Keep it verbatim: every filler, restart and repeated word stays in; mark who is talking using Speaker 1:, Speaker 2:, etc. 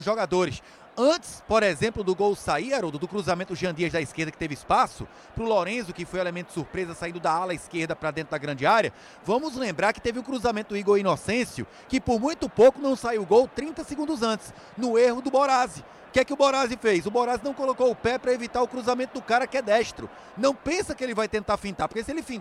Speaker 1: jogadores. Antes, por exemplo, do gol sair, Haroldo, do cruzamento do Jean Dias da esquerda que teve espaço, pro Lorenzo, que foi o elemento surpresa saindo da ala esquerda para dentro da grande área, vamos lembrar que teve o cruzamento do Igor Inocêncio, que por muito pouco não saiu o gol trinta segundos antes, no erro do Borazzi. O que é que o Borazzi fez? O Borazzi não colocou o pé para evitar o cruzamento do cara que é destro. Não pensa que ele vai tentar fintar, porque se ele fintar